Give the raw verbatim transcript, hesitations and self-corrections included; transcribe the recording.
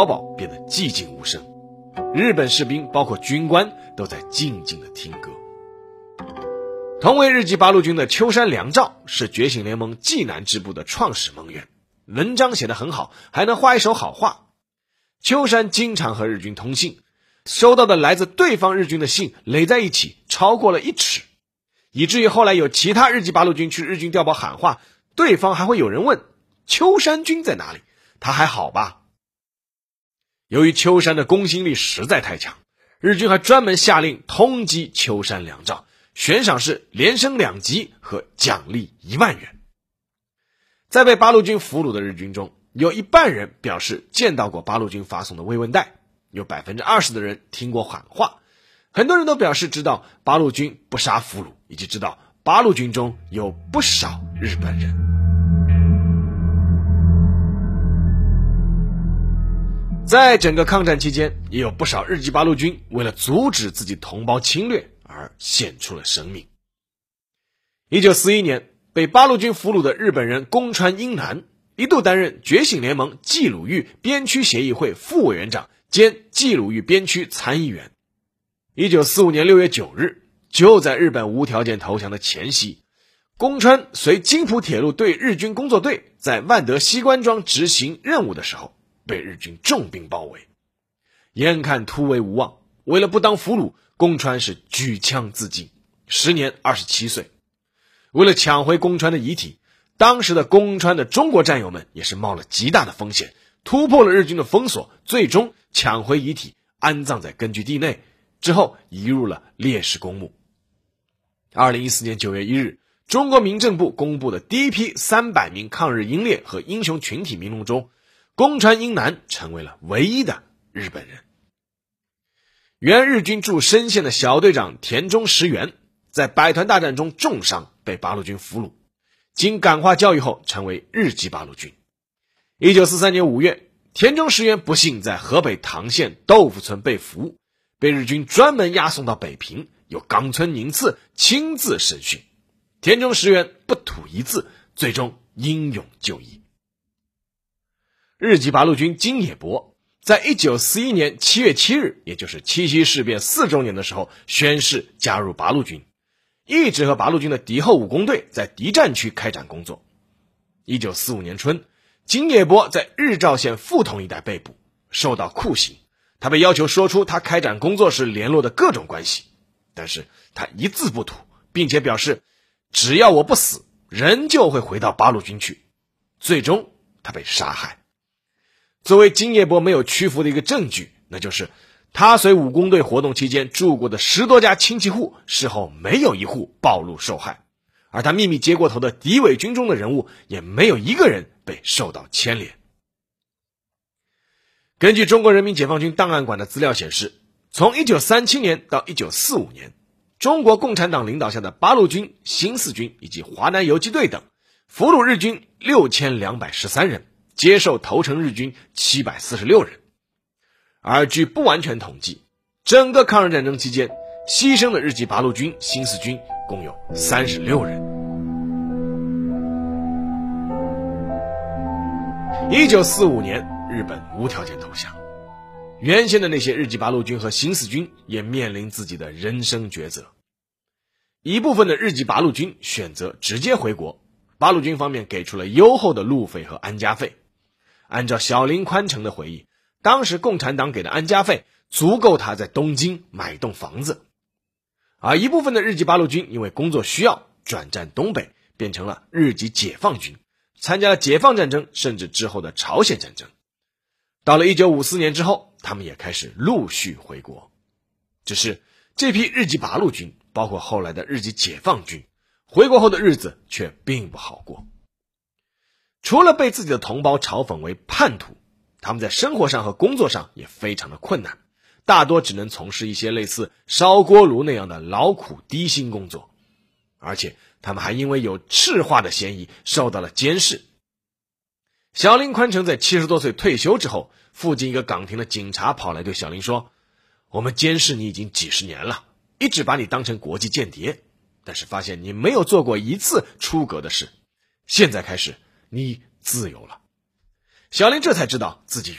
堡变得寂静无声，日本士兵包括军官都在静静地听歌。同为日籍八路军的秋山良照是觉醒联盟济南支部的创始盟员，文章写得很好，还能画一手好画。秋山经常和日军通信，收到的来自对方日军的信垒在一起超过了一尺，以至于后来有其他日籍八路军去日军碉堡喊话，对方还会有人问秋山君在哪里，他还好吧？由于秋山的公信力实在太强，日军还专门下令通缉秋山良照，悬赏是连升两级和奖励一万元。在被八路军俘虏的日军中，有一半人表示见到过八路军发送的慰问袋，有 百分之二十 的人听过喊话，很多人都表示知道八路军不杀俘虏，以及知道八路军中有不少日本人。在整个抗战期间，也有不少日籍八路军为了阻止自己同胞侵略而献出了生命。一九四一年，被八路军俘虏的日本人宫川英男一度担任觉醒联盟冀鲁豫边区协议会副委员长兼冀鲁豫边区参议员。一九四五年六月九日，就在日本无条件投降的前夕，宫川随津浦铁路对日军工作队在万德西关庄执行任务的时候，被日军重兵包围，眼看突围无望，为了不当俘虏，宫川是举枪自尽，时年二十七岁。为了抢回宫川的遗体，当时的宫川的中国战友们也是冒了极大的风险，突破了日军的封锁，最终抢回遗体，安葬在根据地内，之后移入了烈士公墓。二零一四年九月一日，中国民政部公布的第一批三百名抗日英烈和英雄群体名录中，宫川英男成为了唯一的日本人。原日军驻深县的小队长田中实元在百团大战中重伤，被八路军俘虏，经感化教育后成为日籍八路军。一九四三年五月，田中实元不幸在河北唐县豆腐村被俘，被日军专门押送到北平，由冈村宁次亲自审讯。田中实元不吐一字，最终英勇就义。日籍八路军金野博在一九四一年七月七日，也就是七七事变四周年的时候，宣誓加入八路军，一直和八路军的敌后武工队在敌占区开展工作。一九四五年春，金野博在日照县富同一带被捕，受到酷刑。他被要求说出他开展工作时联络的各种关系，但是他一字不吐，并且表示只要我不死，人就会回到八路军去。最终他被杀害。作为金野博没有屈服的一个证据，那就是他随武工队活动期间住过的十多家亲戚户，事后没有一户暴露受害，而他秘密接过头的敌伪军中的人物，也没有一个人被受到牵连。根据中国人民解放军档案馆的资料显示，从一九三七年到一九四五年，中国共产党领导下的八路军、新四军以及华南游击队等俘虏日军六千两百十三人，接受投诚日军七百四十六人。而据不完全统计，整个抗日战争期间牺牲的日籍八路军、新四军共有三十六人。一九四五年，日本无条件投降，原先的那些日籍八路军和新四军也面临自己的人生抉择。一部分的日籍八路军选择直接回国，八路军方面给出了优厚的路费和安家费。按照小林宽成的回忆，当时共产党给的安家费足够他在东京买栋房子。而一部分的日籍八路军因为工作需要转战东北，变成了日籍解放军，参加了解放战争，甚至之后的朝鲜战争。到了一九五四年之后，他们也开始陆续回国。只是这批日籍八路军，包括后来的日籍解放军，回国后的日子却并不好过。除了被自己的同胞嘲讽为叛徒，他们在生活上和工作上也非常的困难，大多只能从事一些类似烧锅炉那样的劳苦低薪工作，而且他们还因为有赤化的嫌疑受到了监视。小林宽成在七十多岁退休之后，附近一个岗亭的警察跑来对小林说，我们监视你已经几十年了，一直把你当成国际间谍，但是发现你没有做过一次出格的事，现在开始你自由了。小林这才知道自己